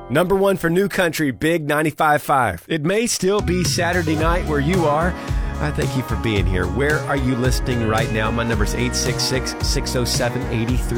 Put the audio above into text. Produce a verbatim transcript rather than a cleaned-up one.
Number one for New Country, Big ninety-five point five. It may still be Saturday night where you are. I thank you for being here. Where are you listening right now? My number is eight six six, six oh seven, eight three